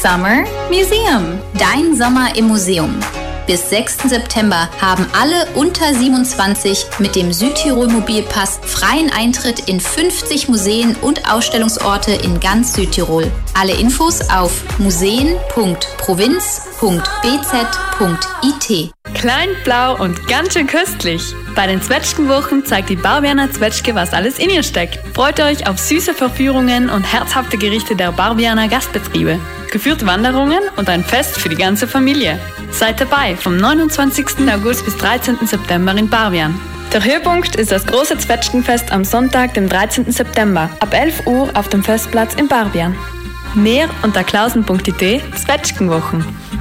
Summer Museum. Dein Sommer im Museum. Bis 6. September haben alle unter 27 mit dem Südtirol Mobilpass freien Eintritt in 50 Museen und Ausstellungsorte in ganz Südtirol. Alle Infos auf museen.provinz.bz.it. Klein, blau und ganz schön köstlich. Bei den Zwetschgenwochen zeigt die Barbianer Zwetschge, was alles in ihr steckt. Freut euch auf süße Verführungen und herzhafte Gerichte der Barbianer Gastbetriebe. Geführte Wanderungen und ein Fest für die ganze Familie. Seid dabei vom 29. August bis 13. September in Barbian. Der Höhepunkt ist das große Zwetschgenfest am Sonntag, dem 13. September, ab 11 Uhr auf dem Festplatz in Barbian. Mehr unter klausen.it Zwetschgenwochen.